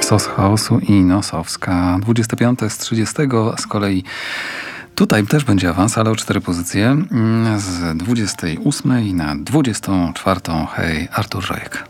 Sos chaosu i Nosowska. 25 z 30. Z kolei tutaj też będzie awans, ale o 4 pozycje. Z 28 na 24. Hej, Artur Żojek.